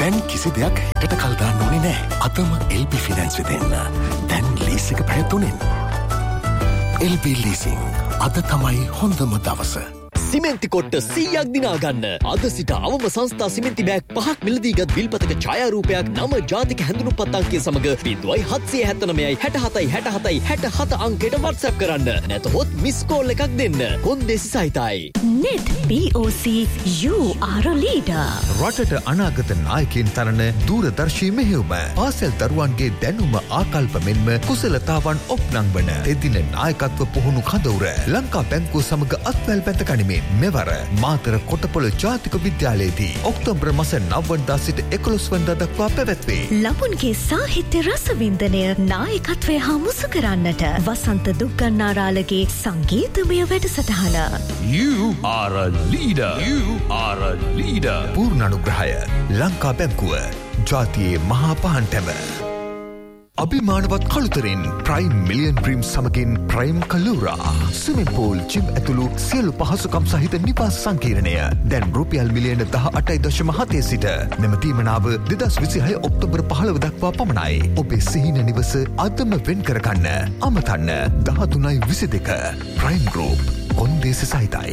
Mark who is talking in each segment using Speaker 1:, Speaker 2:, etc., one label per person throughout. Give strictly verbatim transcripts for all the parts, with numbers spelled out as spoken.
Speaker 1: දැන් කිසි දෙයක් හෙටට කල් දාන්න ඕනේ නෑ. අදම එල් බී ෆිනන්ස් වෙතෙන්න. දැන් ලීස් එක පැය තුනෙන්. එල් බී ලීසින්. අද තමයි හොඳම දවස.
Speaker 2: සිමෙන්ති කොට්ට සීයක් දිනා ගන්න. අද සිට අවම සංස්ථා සිමෙන්ති බෑග් පහක් මිලදීගත් විල්පතක ඡායාරූපයක් නම ජාතික හැඳුනුම්පත් අංකය සමග ෆින්දුවයි හත්සිය හැත්තනවයයි හැට හතයි හැට හතයි හැට හත අංකයට WhatsApp කරන්න. නැතහොත් මිස් කෝල් එකක් දෙන්න. කොන්දේසි සහිතයි.
Speaker 3: net P O C you are a leader.
Speaker 4: රටට අනාගත නායකයින් තරණ දූරදර්ශී මෙහෙයුම. පාසල් දරුවන්ගේ දැනුම ආකල්ප මෙන්ම කුසලතාවන් ඔප්නංවන එදින නායකත්ව පුහුණු කඳවුර ලංකා බැංකුව සමග අත්වැල් බැඳ ගනිමින් මෙවර මාතර කොටපොළ ජාතික විද්‍යාලයේදී ඔක්තෝබර් මාස නව වනදා සිට එකොළොස් වනදා දක්වා පැවැත්වේ.
Speaker 3: ළමුන්ගේ සාහිත්‍ය රසවින්දනය නායකත්වය හා මුසු කරන්නට වසන්ත දුක්ගන්නාරාලගේ සංගීතමය වැඩසටහන.
Speaker 4: You are a leader. You are a leader. පූර්ණානුග්‍රහය Lanka බැංකුව ජාතියේ මහා පහන්ටැව. අභිමානවත් කළුතරින් ප්‍රයිම් මිලියන් ඩ්‍රීම් සමගින් ප්‍රයිම් කලූරා ස්විමින් පූල් ජිම් ඇතුළු සියලු පහසුකම් සහිත නිවාස සංකීර්ණය දැන් රුපියල් මිලියන දහ අටයි දශම හතේ සිට මෙම තීමනාව දෙදහස් විසිහය ඔක්තෝබර් පහළොව දක්වා පමණයි. ඔබේ සිහින නිවස අදම වෙන් කරගන්න. අමතන්න දහතුනයි විසිදෙක ප්‍රයිම් ගෲප් කොන්දේසි සහිතයි.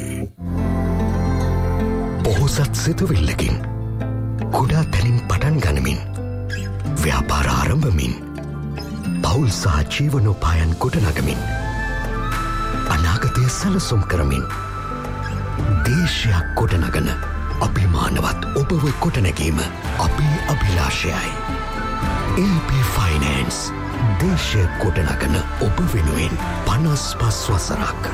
Speaker 1: පොහොසත් සිතුවිල්ලකින් කුඩා තැනින් පටන් ගනිමින් ව්‍යාපාර ආරම්භමින් පවුල් සහ ජීවනෝපායන් ගොඩනගමින් අනාගතය සැලසුම් කරමින් දේශයක් ගොඩනගන අභිමානවත් ඔබව ගොඩනැගීම අපේ අභිලාෂයයි. එල් බී ෆයිනෑන්ස් දේශය ගොඩනගන ඔබ වෙනුවෙන් පනස් පස් වසරක්.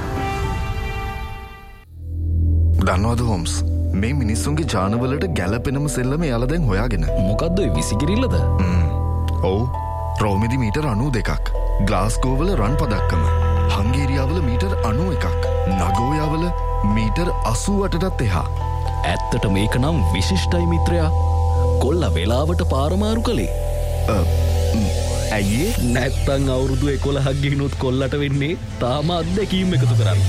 Speaker 5: දන්නවද හොම්ස්, මේ මිනිස්සුන්ගේ ජානවලට ගැලපෙනම සෙල්ලම යාල දැන් හොයාගෙන.
Speaker 2: මොකද්ද ඔය විසිකිරිල්ලද?
Speaker 5: ඔව්, රෝමිදි මීටර් අනූ දෙකක්, ග්ලාස්ගෝවල රන් පදක්කම, හංගේරියාවල මීටර් අනූ එකක්, නගෝයාවල මීටර් අසූ අටටත් එහා.
Speaker 2: ඇත්තට මේක නම් විශිෂ්ටයි මිත්‍රයා. කොල්ල වෙලාවට පාරමාරු කළේ.
Speaker 5: ඇයි ඒ?
Speaker 2: නැත්තං අවුරුදු එකොළහක් ගිහිනුත් කොල්ලට වෙන්නේ තාම අත්දැකීම් එකතු කරන්න.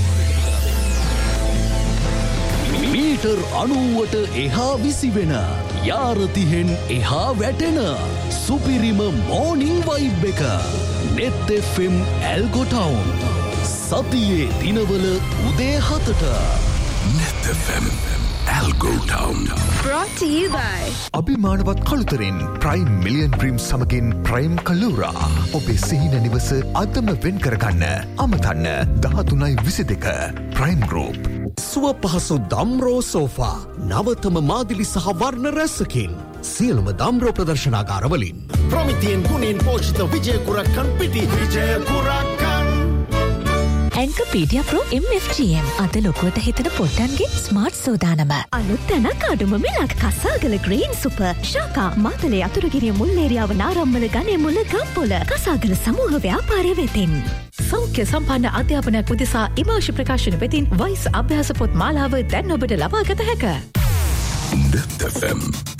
Speaker 2: මීටර් අනූවට එහා විසිවෙන, යාරතිහෙන් එහා වැටෙන සුපිරිම මෝනිං වයිබ් එක. නෙත් එෆ් එම් ඇල්ගොටවුන්. සතියේ දිනවල උදේ හතට.
Speaker 1: නෙත් F M ඇල්ගොටවුන්.
Speaker 3: Brought to you by
Speaker 4: අභිමානවත් කළුතරින් prime million dream සමගින් ප්‍රයිම් කලූරා. ඔබේ සිහින නිවස අදම වෙන් කරගන්න. අමතන්න දහතුනයි විසිදෙක ප්‍රයිම් ගෲප්.
Speaker 6: සුව පහසු දම්රෝ සෝෆා නවතම මාදිලි සහ වර්ණ රැසකින් සියලුම දම්රෝ ප්‍රදර්ශනාගාරවලින් ප්‍රමිතියෙන් ගුණෙන් පෝෂිත විජයකුරක්කන් පිටි විජයකුරක්කන්.
Speaker 3: ඇන්කපීඩියා ප්‍රෝ එම් එෆ් ජී එම් අද ලොකුවට හිතන පොට්ටන්ගේ ස්මාර්ට් සෝදානම. අලුත් තැනක් අඩුම මිලක් කසාගල ග්‍රීන් සුපර් ශාකා මාතලේ අතුරුගිරිය මුල් ඒරියාව නාරම්මල ගනේ මුල ගම්පොල කසාගල සමූහ ව්‍යාපාරය වෙතින්. සෞඛ්‍ය සම්පන්න අධ්‍යාපනයක් උදෙසා ඉමාශි ප්‍රකාශන වෙතින් වයිස් අභ්‍යාස පොත් මාලාව දැන් ඔබට ලබා ගත හැක.
Speaker 1: නෙත් එෆ් එම්